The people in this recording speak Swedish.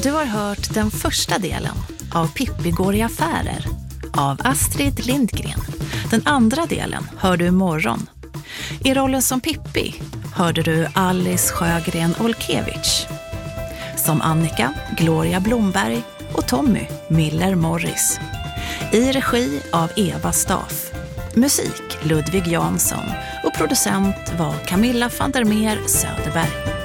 Du har hört den första delen av Pippi går i affärer av Astrid Lindgren. Den andra delen hör du imorgon. I rollen som Pippi hörde du Alice Sjögren Olkevich. Som Annika, Gloria Blomberg och Tommy Miller Morris. I regi av Eva Staff. Musik Ludvig Jansson och producent var Camilla van der Meer Söderberg.